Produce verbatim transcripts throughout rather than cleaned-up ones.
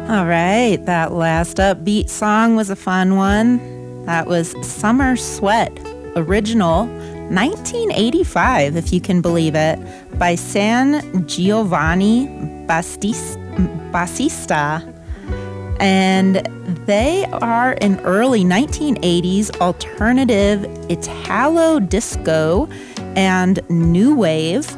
All right, that last upbeat song was a fun one. That was Summer Sweat, original nineteen eighty-five, if you can believe it, by San Giovanni Bastis- Bassista. And they are an early nineteen eighties alternative Italo disco and new wave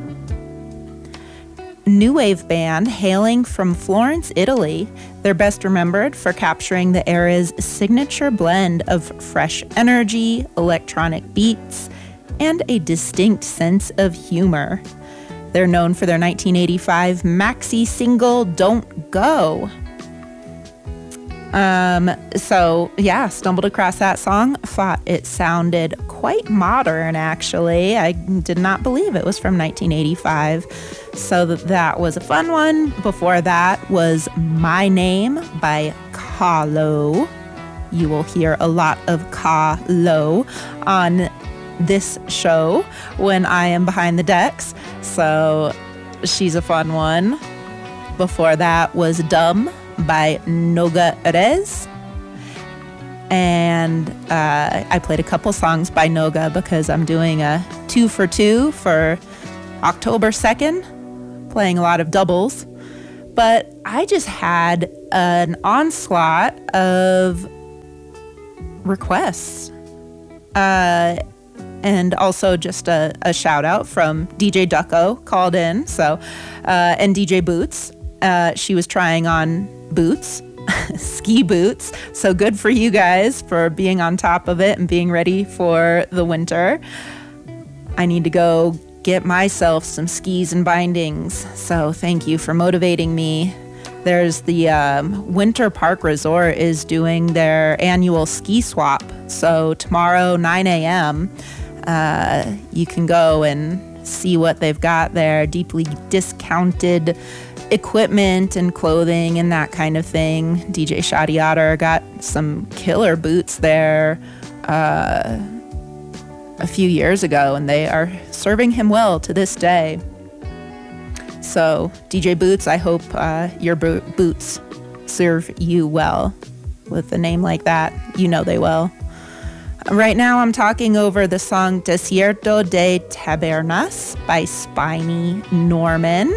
new wave band hailing from Florence, Italy. They're best remembered for capturing the era's signature blend of fresh energy, electronic beats, and a distinct sense of humor. They're known for their nineteen eighty-five maxi single, Don't Go. Um, so yeah, stumbled across that song, thought it sounded quite modern, actually. I did not believe it was from nineteen eighty-five. So that was a fun one. Before that was My Name by Kahlo. You will hear a lot of Kahlo on this show when I am behind the decks. So she's a fun one. Before that was Dumb by Noga Erez. And uh, I played a couple songs by Noga because I'm doing a two for two for October second, playing a lot of doubles. But I just had an onslaught of requests. Uh, and also just a, a shout out from D J Ducko called in. So, uh, and D J Boots. Uh, she was trying on boots, ski boots. So good for you guys for being on top of it and being ready for the winter. I need to go get myself some skis and bindings. So thank you for motivating me. There's the um, Winter Park Resort is doing their annual ski swap. So tomorrow, nine a.m., uh, you can go and see what they've got there. Deeply discounted equipment and clothing and that kind of thing. D J Shadi Otter got some killer boots there uh, a few years ago, and they are serving him well to this day. So, D J Boots, I hope uh, your bo- boots serve you well. With a name like that, you know they will. Right now, I'm talking over the song Desierto de Tabernas by Spiny Norman.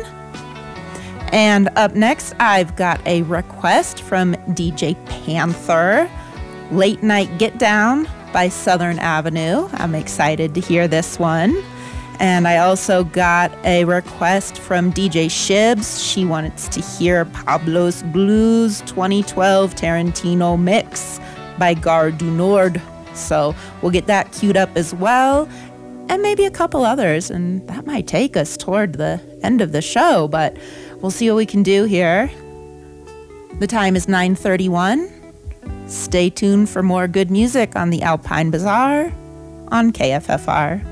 And up next, I've got a request from D J Panther, Late Night Get Down by Southern Avenue. I'm excited to hear this one. And I also got a request from D J Shibs. She wanted to hear Pablo's Blues twenty twelve Tarantino Mix by Gare du Nord. So we'll get that queued up as well, and maybe a couple others, and that might take us toward the end of the show, but we'll see what we can do here. The time is nine thirty-one. Stay tuned for more good music on the Alpine Bazaar on K F F R.